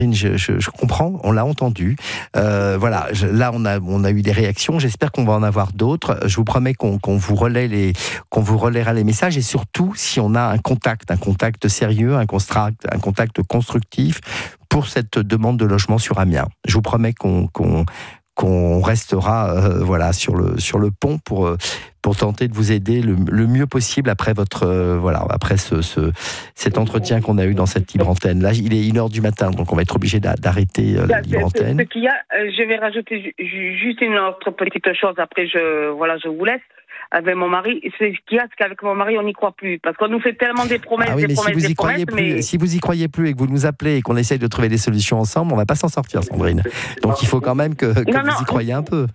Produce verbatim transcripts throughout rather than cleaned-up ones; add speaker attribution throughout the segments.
Speaker 1: Je, je, je comprends, on l'a entendu. Euh, voilà, je, là on a on a eu des réactions. J'espère qu'on va en avoir d'autres. Je vous promets qu'on, qu'on vous relaie les qu'on vous relaiera les messages et surtout si on a un contact, un contact sérieux, un contact, un contact constructif pour cette demande de logement sur Amiens. Je vous promets qu'on qu'on qu'on restera euh, voilà sur le sur le pont pour euh, pour tenter de vous aider le, le mieux possible après votre euh, voilà après ce, ce cet entretien qu'on a eu dans cette libre antenne. Là, il est une heure du matin, donc on va être obligé d'a, d'arrêter euh, la libre antenne.
Speaker 2: Ce qu'il y a, euh, je vais rajouter ju- juste une autre petite chose. Après, je voilà, je vous laisse. Avec mon mari, c'est ce qu'il y a, c'est qu'avec mon mari, on n'y croit plus. Parce qu'on nous fait tellement des promesses,
Speaker 1: ah oui,
Speaker 2: des
Speaker 1: mais
Speaker 2: promesses,
Speaker 1: si vous
Speaker 2: des
Speaker 1: y croyez
Speaker 2: promesses,
Speaker 1: plus,
Speaker 2: mais...
Speaker 1: si vous y croyez plus et que vous nous appelez et qu'on essaye de trouver des solutions ensemble, on va pas s'en sortir, Sandrine. Donc il faut quand même que, que
Speaker 2: non,
Speaker 1: vous
Speaker 2: non.
Speaker 1: y croyez un peu.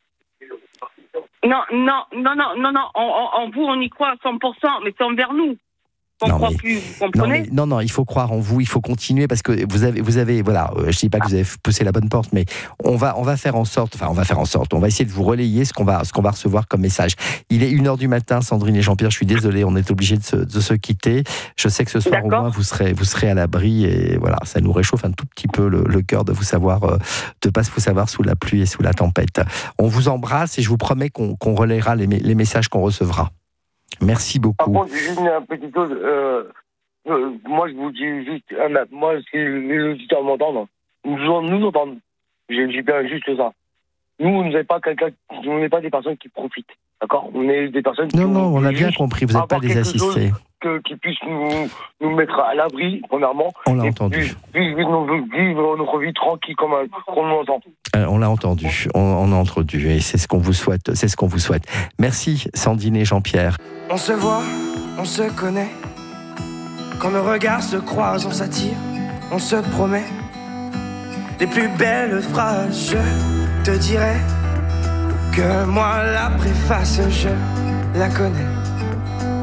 Speaker 2: Non, non, non, non, non, non. En, en, en vous, on y croit à cent pour cent, mais c'est envers nous. On
Speaker 1: Non,
Speaker 2: croit
Speaker 1: mais,
Speaker 2: plus, vous
Speaker 1: non,
Speaker 2: comprenez
Speaker 1: mais, non, non, il faut croire en vous, il faut continuer parce que vous avez, vous avez, voilà, euh, je dis pas que vous avez poussé la bonne porte, mais on va, on va faire en sorte, enfin, on va faire en sorte, on va essayer de vous relayer ce qu'on va, ce qu'on va recevoir comme message. Il est une heure du matin, Sandrine et Jean-Pierre, je suis désolé, on est obligé de se, de se quitter. Je sais que ce soir,
Speaker 2: D'accord.
Speaker 1: au moins, vous serez, vous serez à l'abri et voilà, ça nous réchauffe un tout petit peu le, le cœur de vous savoir, euh, de pas vous savoir sous la pluie et sous la tempête. On vous embrasse et je vous promets qu'on, qu'on relayera les, les messages qu'on recevra. Merci beaucoup.
Speaker 3: Par contre, juste une petite chose, euh, euh, moi je vous dis juste, euh, moi si les auditeurs m'entendent, nous nous entendent. Je dis bien juste ça. Nous, on n'est pas quelqu'un, on n'est pas des personnes qui profitent, d'accord? On est des personnes qui
Speaker 1: non, non,
Speaker 3: ont
Speaker 1: on a bien compris, vous n'êtes pas des assistés.
Speaker 3: Que, qui puissent nous, nous mettre à l'abri, premièrement.
Speaker 1: On l'a
Speaker 3: et
Speaker 1: entendu.
Speaker 3: Puis, puis vivre, vivre notre vie tranquille comme, comme on l'entend.
Speaker 1: Euh, on l'a entendu, on, on a entendu, et c'est ce qu'on vous souhaite, c'est ce qu'on vous souhaite. Merci, Sandrine et Jean-Pierre.
Speaker 4: On se voit, on se connaît. Quand nos regards se croisent, on s'attire, on se promet. Les plus belles phrases, je te dirai que moi la préface, je la connais.